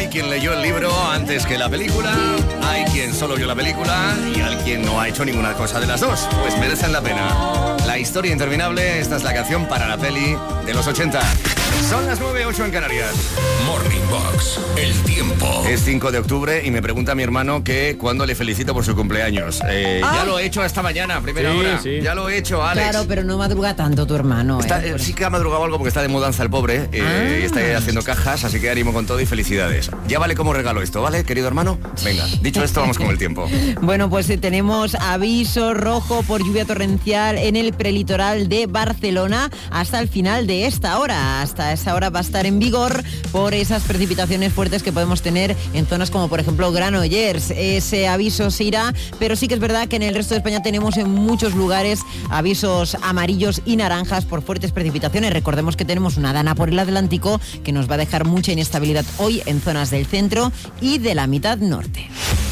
quien leyó el libro antes que la película, hay quien solo vio la película y hay quien no ha hecho ninguna cosa de las dos. Pues merecen la pena. La historia interminable, esta es la canción para la peli de los 80. Son las 9:08 en Canarias. Morning Box, el tiempo. Es 5 de octubre y me pregunta mi hermano que cuándo le felicito por su cumpleaños. Ya lo he hecho esta mañana, primera hora. Sí. Ya lo he hecho, Alex. Claro, pero no madruga tanto tu hermano. Sí que ha madrugado algo porque está de mudanza el pobre. Y está haciendo cajas, así que ánimo con todo y felicidades. Ya vale como regalo esto, ¿vale, querido hermano? Venga, dicho esto, vamos con el tiempo. Bueno, pues tenemos aviso rojo por lluvia torrencial en el prelitoral de Barcelona hasta el final de esta hora. Hasta esa hora va a estar en vigor por esas precipitaciones fuertes que podemos tener en zonas como por ejemplo Granollers. Ese aviso se irá, pero sí que es verdad que en el resto de España tenemos en muchos lugares avisos amarillos y naranjas por fuertes precipitaciones. Recordemos que tenemos una dana por el Atlántico que nos va a dejar mucha inestabilidad hoy en zonas del centro y de la mitad norte.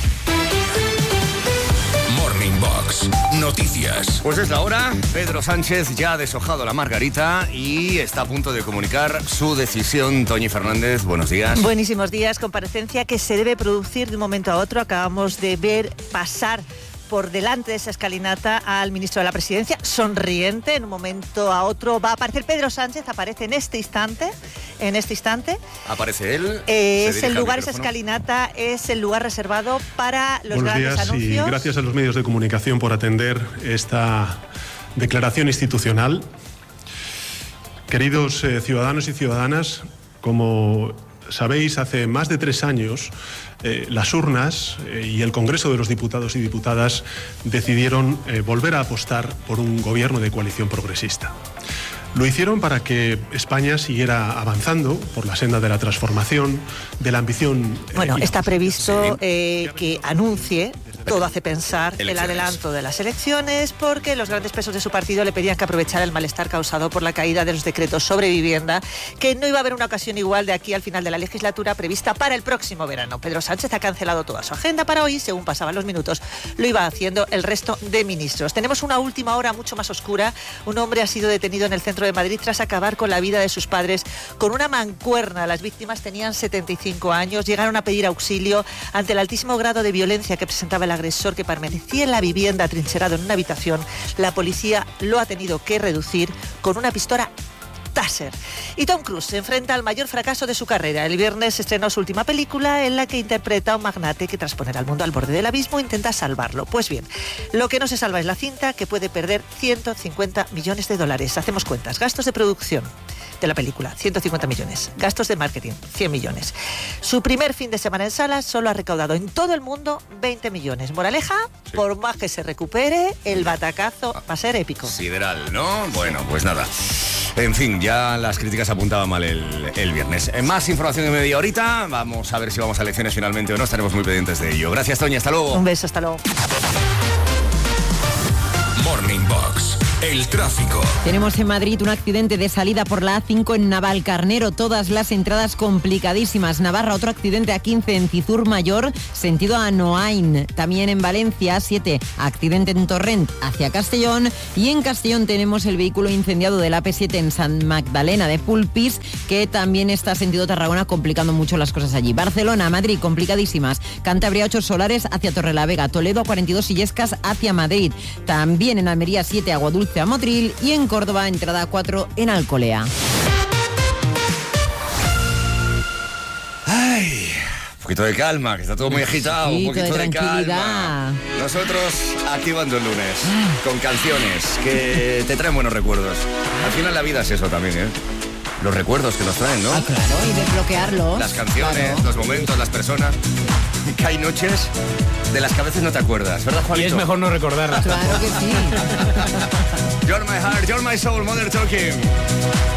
Morning Box, noticias. Pues es la hora. Pedro Sánchez ya ha deshojado la margarita y está a punto de comunicar su decisión. Toñi Fernández, buenos días. Buenísimos días. Comparecencia que se debe producir de un momento a otro. Acabamos de ver pasar por delante de esa escalinata al ministro de la Presidencia, sonriente. En un momento a otro va a aparecer Pedro Sánchez, aparece en este instante. Aparece él. Es el lugar, esa escalinata es el lugar reservado para los grandes anuncios. Buenos días y gracias a los medios de comunicación por atender esta declaración institucional. Queridos ciudadanos y ciudadanas, como sabéis, hace más de 3 años las urnas y el Congreso de los Diputados y Diputadas decidieron volver a apostar por un gobierno de coalición progresista. Lo hicieron para que España siguiera avanzando por la senda de la transformación, de la ambición. Bueno, está previsto que anuncie. Todo hace pensar el adelanto de las elecciones, porque los grandes pesos de su partido le pedían que aprovechara el malestar causado por la caída de los decretos sobre vivienda, que no iba a haber una ocasión igual de aquí al final de la legislatura prevista para el próximo verano. Pedro Sánchez ha cancelado toda su agenda para hoy, según pasaban los minutos, lo iba haciendo el resto de ministros. Tenemos una última hora mucho más oscura. Un hombre ha sido detenido en el centro de Madrid tras acabar con la vida de sus padres con una mancuerna. Las víctimas tenían 75 años, llegaron a pedir auxilio ante el altísimo grado de violencia que presentaba el agresor, que permanecía en la vivienda atrincherado en una habitación. La policía lo ha tenido que reducir con una pistola Taser. Y Tom Cruise se enfrenta al mayor fracaso de su carrera. El viernes estrenó su última película en la que interpreta a un magnate que tras poner al mundo al borde del abismo intenta salvarlo. Pues bien, lo que no se salva es la cinta, que puede perder 150 millones de dólares. Hacemos cuentas. Gastos de producción de la película, 150 millones. Gastos de marketing, 100 millones. Su primer fin de semana en salas solo ha recaudado en todo el mundo 20 millones. Moraleja, sí. Por más que se recupere, el batacazo va a ser épico. Sideral, ¿no? Bueno, pues nada. En fin, ya las críticas apuntaban mal el viernes. Más información en media horita. Vamos a ver si vamos a elecciones finalmente o no. Estaremos muy pendientes de ello. Gracias, Toña. Hasta luego. Un beso, hasta luego. Morning Box, el tráfico. Tenemos en Madrid un accidente de salida por la A5 en Navalcarnero. Todas las entradas complicadísimas. Navarra, otro accidente A15 en Cizur Mayor, sentido a Noain. También en Valencia, A7, accidente en Torrent hacia Castellón. Y en Castellón tenemos el vehículo incendiado del AP7 en San Magdalena de Pulpis, que también está sentido Tarragona, complicando mucho las cosas allí. Barcelona, Madrid, complicadísimas. Cantabria, 8 Solares hacia Torrelavega. Toledo, 42 Illescas hacia Madrid. También en Almería, 7 Aguadulce a Motril, y en Córdoba, entrada 4 en Alcolea. Ay, un poquito de calma, que está todo muy agitado. Un poquito de calma. Nosotros activando el lunes con canciones que te traen buenos recuerdos. Al final la vida es eso también, ¿eh? Los recuerdos que nos traen, ¿no? Ah, claro, y desbloquearlos. Las canciones, claro. Los momentos, las personas. Que hay noches de las que a veces no te acuerdas, ¿verdad, Juanito? Y es mejor no recordarlas. Claro que sí. You're my heart, you're my soul, Mother Talking.